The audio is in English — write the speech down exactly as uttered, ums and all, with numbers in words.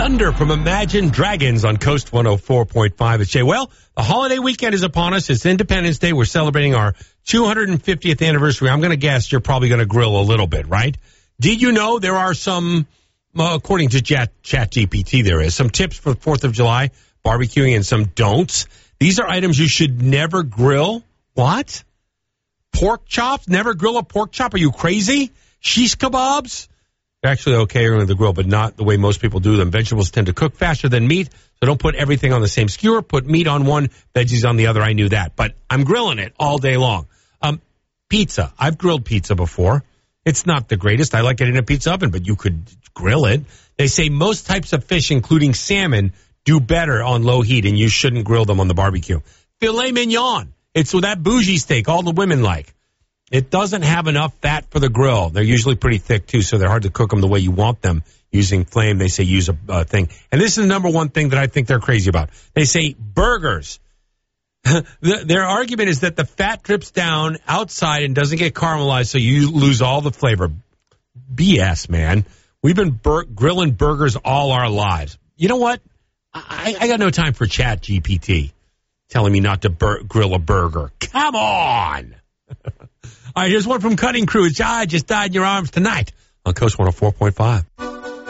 Thunder from Imagine Dragons on Coast one oh four point five. It's Jay. Well, the holiday weekend is upon us. It's Independence Day. We're celebrating our two hundred fiftieth anniversary. I'm going to guess you're probably going to grill a little bit, right? Did you know there are some, well, according to Chat, Chat G P T, there is some tips for the fourth of July barbecuing and some don'ts. These are items you should never grill. What? Pork chops? Never grill a pork chop? Are you crazy? Shish kebabs? They're actually okay on the grill, but not the way most people do them. Vegetables tend to cook faster than meat, so don't put everything on the same skewer. Put meat on one, veggies on the other. I knew that, but I'm grilling it all day long. Um, pizza. I've grilled pizza before. It's not the greatest. I like it in a pizza oven, but you could grill it. They say most types of fish, including salmon, do better on low heat, and you shouldn't grill them on the barbecue. Filet mignon. It's that bougie steak all the women like. It doesn't have enough fat for the grill. They're usually pretty thick, too, so they're hard to cook them the way you want them using flame. They say use a uh, thing. And this is the number one thing that I think they're crazy about. They say burgers. the, their argument is that the fat drips down outside and doesn't get caramelized, so you lose all the flavor. B S, man. We've been bur- grilling burgers all our lives. You know what? I, I got no time for Chat G P T telling me not to bur- grill a burger. Come on. All right, here's one from Cutting Crew. It's I just died in your arms tonight on Coast one oh four point five.